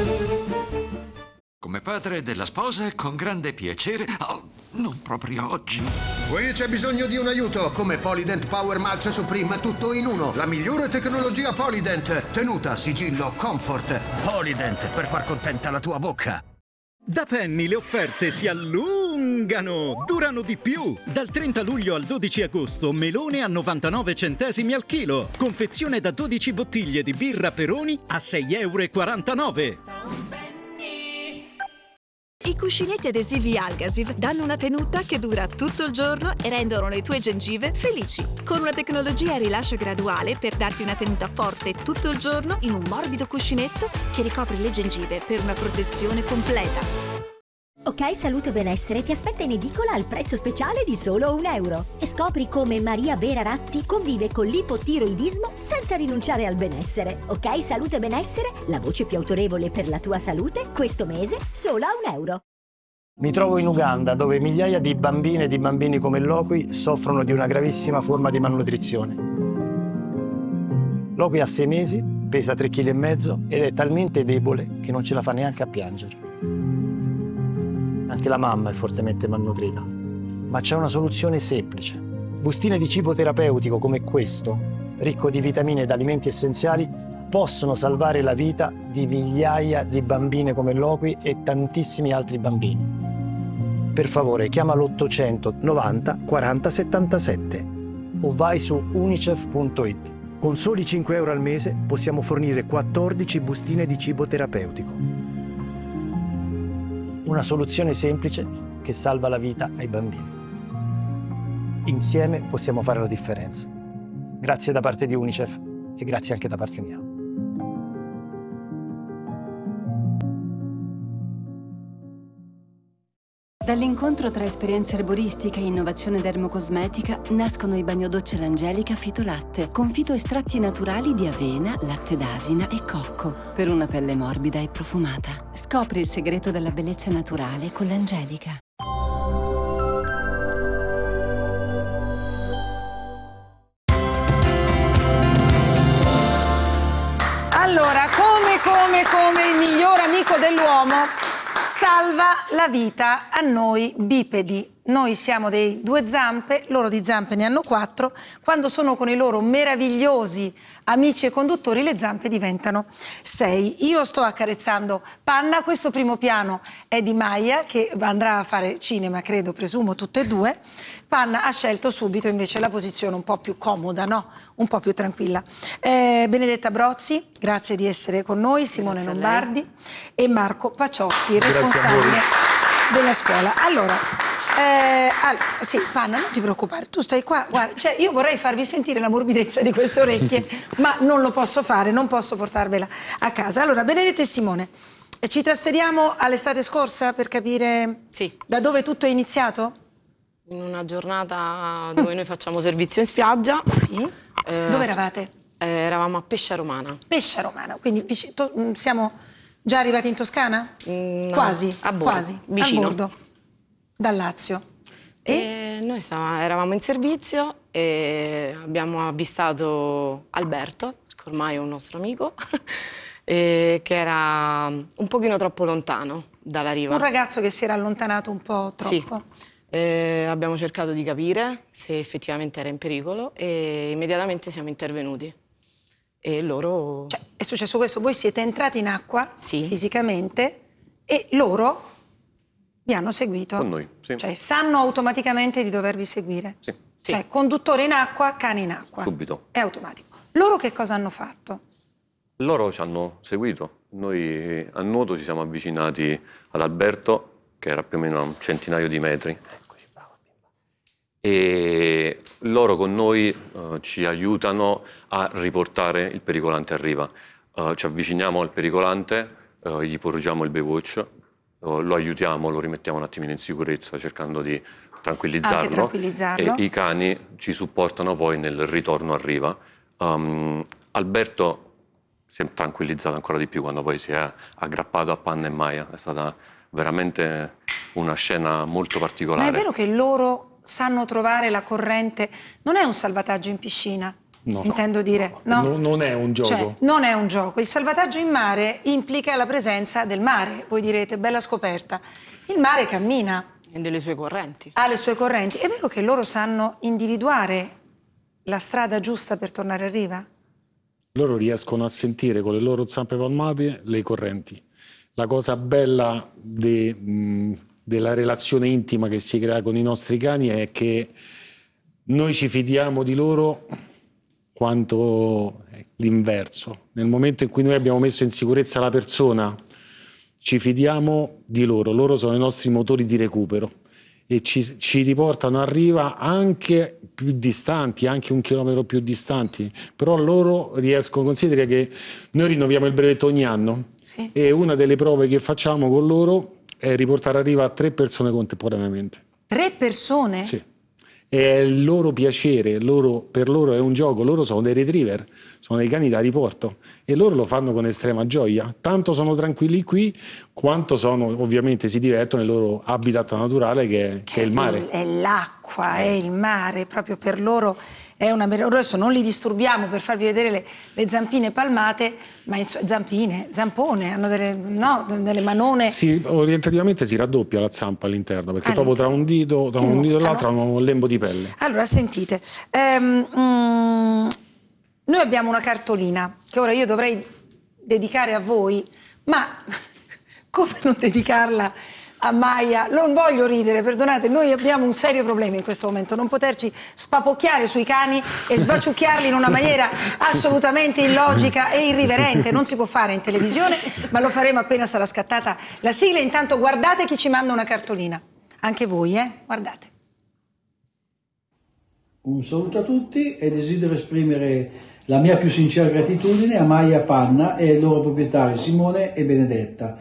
Come padre della sposa, con grande piacere... Oh, non proprio oggi. Qui c'è bisogno di un aiuto. Come Polydent Power Max Supreme, tutto in uno. La migliore tecnologia Polydent. Tenuta, sigillo, comfort. Polydent, per far contenta la tua bocca. Da Penny le offerte si allungano, durano di più. Dal 30 luglio al 12 agosto, melone a 99 centesimi al chilo. Confezione da 12 bottiglie di birra Peroni a 6,49 €. I cuscinetti adesivi Algasiv danno una tenuta che dura tutto il giorno e rendono le tue gengive felici. Con una tecnologia a rilascio graduale per darti una tenuta forte tutto il giorno in un morbido cuscinetto che ricopre le gengive per una protezione completa. Ok Salute e Benessere ti aspetta in edicola al prezzo speciale di solo €1 e scopri come Maria Vera Ratti convive con l'ipotiroidismo senza rinunciare al benessere. Ok Salute e Benessere, la voce più autorevole per la tua salute, questo mese solo a €1. Mi trovo in Uganda, dove migliaia di bambine e di bambini come Lokwi soffrono di una gravissima forma di malnutrizione. Lokwi ha 6 mesi, pesa 3,5 kg ed è talmente debole che non ce la fa neanche a piangere. Anche la mamma è fortemente malnutrita. Ma c'è una soluzione semplice. Bustine di cibo terapeutico come questo, ricco di vitamine ed alimenti essenziali, possono salvare la vita di migliaia di bambine come Lokwi e tantissimi altri bambini. Per favore, chiama l'800 90 40 77 o vai su unicef.it. Con soli €5 al mese possiamo fornire 14 bustine di cibo terapeutico. Una soluzione semplice che salva la vita ai bambini. Insieme possiamo fare la differenza. Grazie da parte di Unicef e grazie anche da parte mia. Dall'incontro tra esperienza erboristica e innovazione dermocosmetica nascono i bagnodocce l'Angelica Fito Latte, con fitoestratti naturali di avena, latte d'asina e cocco, per una pelle morbida e profumata. Scopri il segreto della bellezza naturale con l'Angelica. Allora, come il miglior amico dell'uomo salva la vita a noi bipedi. Noi siamo dei 2 zampe, loro di zampe ne hanno 4. Quando sono con i loro meravigliosi amici e conduttori, le zampe diventano 6. Io sto accarezzando Panna, questo primo piano è di Maya, che andrà a fare cinema, credo, presumo, tutte e 2. Panna ha scelto subito invece la posizione un po' più comoda, no? Un po' più tranquilla. Benedetta Brozzi, grazie di essere con noi, Simone Lombardi e Marco Paciotti, responsabile della scuola. Allora, sì, Panna, non ti preoccupare, tu stai qua, guarda, cioè io vorrei farvi sentire la morbidezza di queste orecchie, ma non lo posso fare, non posso portarvela a casa. Allora, Benedetta e Simone, ci trasferiamo all'estate scorsa per capire da dove tutto è iniziato? In una giornata dove noi facciamo servizio in spiaggia. Sì. Dove eravate? Eravamo a Pescia Romana. Pescia Romana, quindi siamo già arrivati in Toscana? No, quasi, a bordo, quasi, vicino. a bordo, dal Lazio. E noi eravamo in servizio e abbiamo avvistato Alberto, che ormai è un nostro amico, che era un pochino troppo lontano dalla riva. Un ragazzo che si era allontanato un po' troppo. Sì. Abbiamo cercato di capire se effettivamente era in pericolo e immediatamente siamo intervenuti. E loro... Cioè, è successo questo, voi siete entrati in acqua fisicamente e loro vi hanno seguito. Con noi, sì. Cioè sanno automaticamente di dovervi seguire. Sì. Cioè conduttore in acqua, cane in acqua. Subito. È automatico. Loro che cosa hanno fatto? Loro ci hanno seguito. Noi a nuoto ci siamo avvicinati ad Alberto, che era più o meno a un centinaio di metri. E loro con noi ci aiutano a riportare il pericolante a riva. Ci avviciniamo al pericolante, gli porgiamo il Baywatch, lo aiutiamo, lo rimettiamo un attimino in sicurezza cercando di tranquillizzarlo. Anche tranquillizzarlo. E i cani ci supportano poi nel ritorno a riva. Alberto si è tranquillizzato ancora di più quando poi si è aggrappato a Panna e Maya. È stata veramente una scena molto particolare. Ma è vero che loro sanno trovare la corrente? Non è un salvataggio in piscina? No. Intendo dire, no? Non è un gioco. Cioè, non è un gioco. Il salvataggio in mare implica la presenza del mare. Voi direte, bella scoperta. Il mare cammina. E delle sue correnti. Ha le sue correnti. È vero che loro sanno individuare la strada giusta per tornare a riva? Loro riescono a sentire con le loro zampe palmate le correnti. La cosa bella della relazione intima che si crea con i nostri cani è che noi ci fidiamo di loro quanto l'inverso. Nel momento in cui noi abbiamo messo in sicurezza la persona, ci fidiamo di loro. Loro sono i nostri motori di recupero e ci riportano a riva anche più distanti, anche 1 chilometro più distanti. Però loro riescono, considera che noi rinnoviamo il brevetto ogni anno, sì, e una delle prove che facciamo con loro è riportare a riva 3 persone contemporaneamente. 3 persone? Sì. È il loro piacere, per loro è un gioco, loro sono dei retriever, sono dei cani da riporto e loro lo fanno con estrema gioia. Tanto sono tranquilli qui, quanto ovviamente si divertono nel loro habitat naturale che è il mare. È l'acqua, è il mare, proprio per loro è una meraviglia. Adesso non li disturbiamo per farvi vedere le zampine palmate, ma zampone, hanno delle manone. Sì, orientativamente si raddoppia la zampa all'interno, perché proprio tra un dito e l'altro hanno un lembo di pelle. Allora, sentite, noi abbiamo una cartolina che ora io dovrei dedicare a voi, ma come non dedicarla a Maya? Non voglio ridere, perdonate, noi abbiamo un serio problema in questo momento, non poterci spapocchiare sui cani e sbaciucchiarli in una maniera assolutamente illogica e irriverente. Non si può fare in televisione, ma lo faremo appena sarà scattata la sigla. Intanto guardate chi ci manda una cartolina. Anche voi, guardate. Un saluto a tutti e desidero esprimere la mia più sincera gratitudine a Maya Panna e ai loro proprietari Simone e Benedetta